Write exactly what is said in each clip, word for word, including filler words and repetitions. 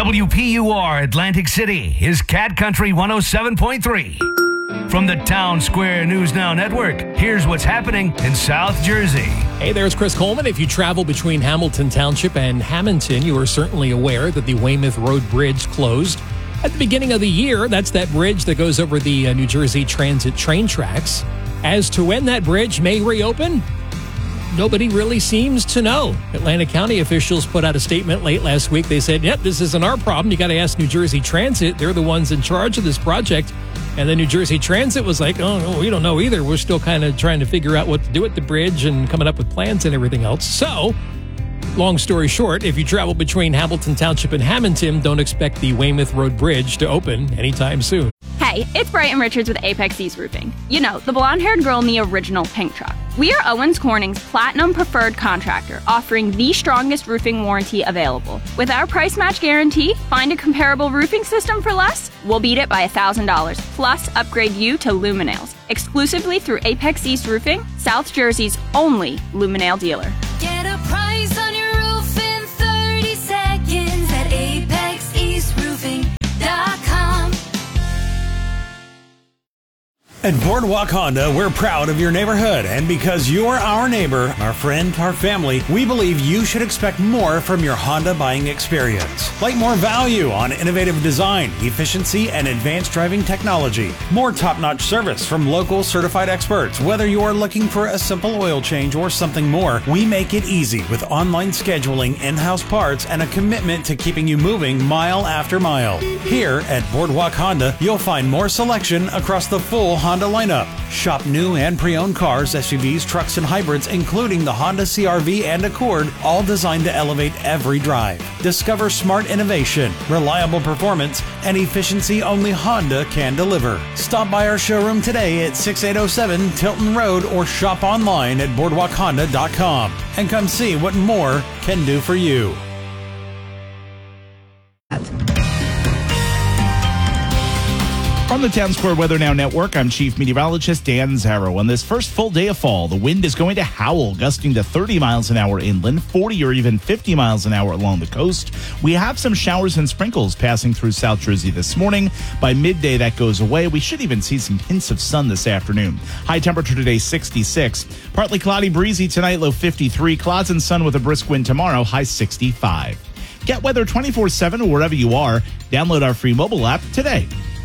W P U R Atlantic City is Cat Country one oh seven point three. From the Town Square News Now Network, here's what's happening in South Jersey. Hey, there's Chris Coleman. If you travel between Hamilton Township and Hamilton, you are certainly aware that the Weymouth Road Bridge closed at the beginning of the year. That's that bridge that goes over the uh, New Jersey Transit train tracks. As to when that bridge may reopen, nobody really seems to know. Atlantic County officials put out a statement late last week. They said, yep, this isn't our problem. You got to ask New Jersey Transit. They're the ones in charge of this project. And then New Jersey Transit was like, oh, no, we don't know either. We're still kind of trying to figure out what to do with the bridge and coming up with plans and everything else. So, long story short, if you travel between Hamilton Township and Hamilton, don't expect the Weymouth Road Bridge to open anytime soon. Hey, it's Brighton Richards with Apex East Roofing. You know, the blonde-haired girl in the original pink truck. We are Owens Corning's Platinum Preferred Contractor, offering the strongest roofing warranty available. With our price match guarantee, find a comparable roofing system for less, we'll beat it by one thousand dollars, plus upgrade you to Luminails. Exclusively through Apex East Roofing, South Jersey's only Luminail dealer. Get a price on your roof in thirty seconds at apex east roofing dot com. At Boardwalk Honda, we're proud of your neighborhood, and because you're our neighbor, our friend, our family, we believe you should expect more from your Honda buying experience. Like more value on innovative design, efficiency, and advanced driving technology. More top-notch service from local certified experts. Whether you're looking for a simple oil change or something more, we make it easy with online scheduling, in-house parts, and a commitment to keeping you moving mile after mile. Here at Boardwalk Honda, you'll find more selection across the full Honda lineup. Shop new and pre-owned cars, S U Vs, trucks, and hybrids, including the Honda C R V and Accord, all designed to elevate every drive. Discover smart innovation, reliable performance, and efficiency only Honda can deliver. Stop by our showroom today at sixty-eight oh seven Tilton Road or shop online at boardwalk honda dot com and come see what more can do for you. From the Town Square Weather Now Network, I'm Chief Meteorologist Dan Zarrow. On this first full day of fall, the wind is going to howl, gusting to thirty miles an hour inland, forty or even fifty miles an hour along the coast. We have some showers and sprinkles passing through South Jersey this morning. By midday, that goes away. We should even see some hints of sun this afternoon. High temperature today, sixty-six. Partly cloudy, breezy tonight, low fifty-three. Clouds and sun with a brisk wind tomorrow, high sixty-five. Get weather twenty-four seven or wherever you are. Download our free mobile app today.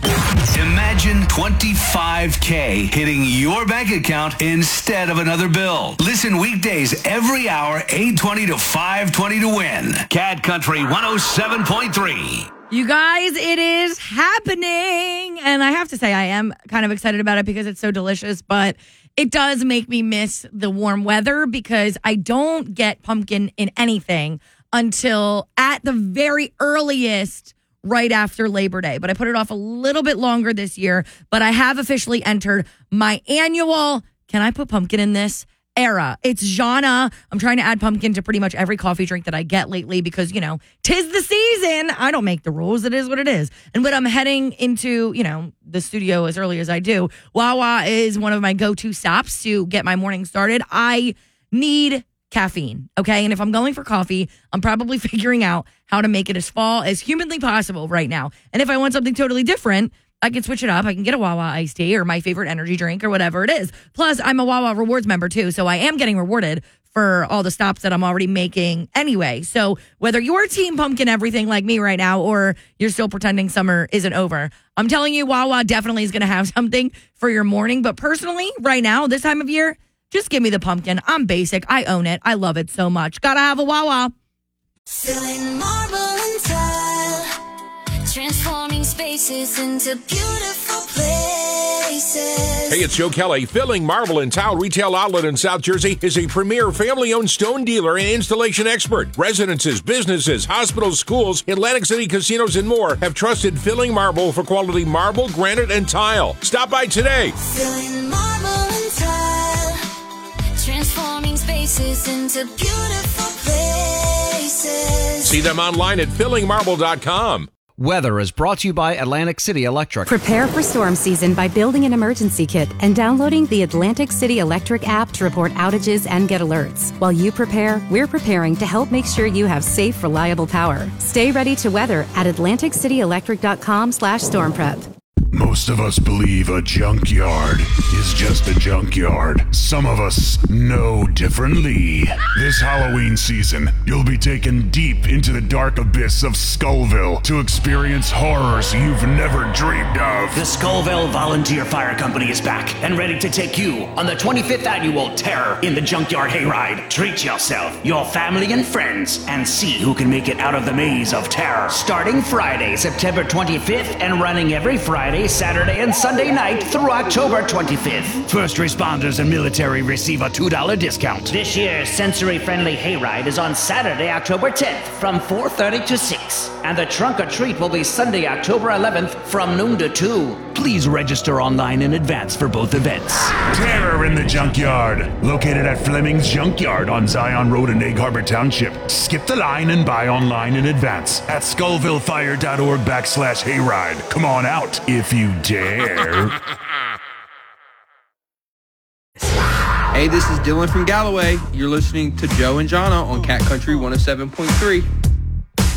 Imagine twenty-five K hitting your bank account instead of another bill. Listen weekdays every hour, eight twenty to five twenty to win. Cat Country one oh seven point three. You guys, it is happening. And I have to say, I am kind of excited about it because it's so delicious, but it does make me miss the warm weather because I don't get pumpkin in anything until at the very earliest right after Labor Day. But I put it off a little bit longer this year. But I have officially entered my annual, can I put pumpkin in this, era. It's Jana. I'm trying to add pumpkin to pretty much every coffee drink that I get lately because, you know, 'tis the season. I don't make the rules. It is what it is. And when I'm heading into, you know, the studio as early as I do, Wawa is one of my go-to stops to get my morning started. I need caffeine, okay? And if I'm going for coffee, I'm probably figuring out how to make it as fall as humanly possible right now. And if I want something totally different, I can switch it up. I can get a Wawa iced tea or my favorite energy drink or whatever it is. Plus, I'm a Wawa Rewards member too, so I am getting rewarded for all the stops that I'm already making anyway. So whether you're team pumpkin everything like me right now or you're still pretending summer isn't over, I'm telling you, Wawa definitely is going to have something for your morning. But personally, right now, this time of year, just give me the pumpkin. I'm basic. I own it. I love it so much. Gotta have a Wawa. Filling marble and tile, transforming spaces into beautiful places. Hey, it's Joe Kelly. Filling Marble and Tile Retail Outlet in South Jersey is a premier family-owned stone dealer and installation expert. Residences, businesses, hospitals, schools, Atlantic City casinos, and more have trusted Filling Marble for quality marble, granite, and tile. Stop by today. Filling marble and tile, transforming spaces into beautiful places. See them online at filling marble dot com. Weather is brought to you by Atlantic City Electric. Prepare for storm season by building an emergency kit and downloading the Atlantic City Electric app to report outages and get alerts. While you prepare, we're preparing to help make sure you have safe, reliable power. Stay ready to weather at atlantic city electric dot com slash storm prep. Most of us believe a junkyard is just a junkyard. Some of us know differently. This Halloween season, you'll be taken deep into the dark abyss of Skullville to experience horrors you've never dreamed of. The Skullville Volunteer Fire Company is back and ready to take you on the twenty-fifth annual Terror in the Junkyard Hayride. Treat yourself, your family, and friends, and see who can make it out of the maze of terror. Starting Friday, September twenty-fifth, and running every Friday, Saturday, and Sunday night through October twenty-fifth. First responders and military receive a two dollar discount. This year's sensory-friendly hayride is on Saturday, October tenth from four thirty to six. And the trunk or treat will be Sunday, October eleventh from noon to two. Please register online in advance for both events. Terror in the Junkyard, located at Fleming's Junkyard on Zion Road in Egg Harbor Township. Skip the line and buy online in advance at skullvillefire.org backslash hayride. Come on out if you dare. Hey, this is Dylan from Galloway. You're listening to Joe and Jonna on Cat Country one oh seven point three.